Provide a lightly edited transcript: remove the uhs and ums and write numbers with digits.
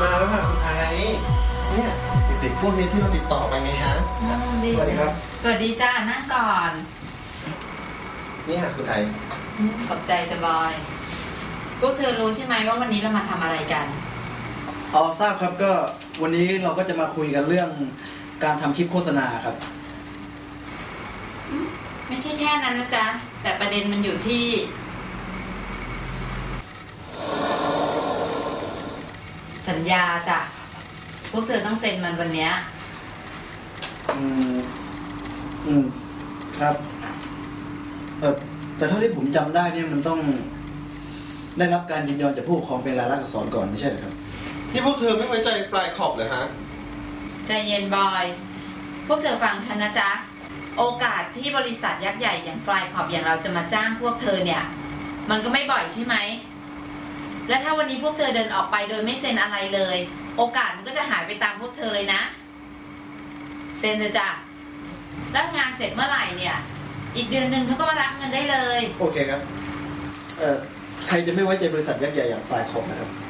มาแล้วค่ะคุณไอเนี่ยเด็กๆพวกนี้ที่เราติดต่อไปไงฮะสวัสดีครับสวัสดีจ้านั่งก่อนนี่ค่ะคุณไอขอบใจจะบอยพวกเธอรู้ใช่ไหมว่าวันนี้เรามาทำอะไรกันทราบครับก็วันนี้เราก็จะมาคุยกันเรื่องการทำคลิปโฆษณาครับไม่ใช่แค่นั้นนะจ๊ะแต่ประเด็นมันอยู่ที่สัญญาจ้ะพวกเธอต้องเซ็นมันวันนี้ครับแต่เท่าที่ผมจำได้เนี่ยมันต้องได้รับการยินยอมจากผู้ปกครองเป็นลายลักษณ์อักษรก่อนไม่ใช่หรือครับที่พวกเธอไม่ไว้ใจฟลายขอบเลยฮะใจเย็นบอยพวกเธอฟังฉันนะจ๊ะโอกาสที่บริษัทยักษ์ใหญ่อย่างฟลายขอบอย่างเราจะมาจ้างพวกเธอเนี่ยมันก็ไม่บ่อยใช่ไหมและถ้าวันนี้พวกเธอเดินออกไปโดยไม่เซ็นอะไรเลยโอกาสมันก็จะหายไปตามพวกเธอเลยนะเซ็นเลยจ้ะแล้วงานเสร็จเมื่อไหร่เนี่ยอีกเดือนหนึ่งเขาก็มารับเงินได้เลยโอเคครับใครจะไม่ไว้ใจบริษัทยักษ์ใหญ่อย่างฟลายขอบนะครับ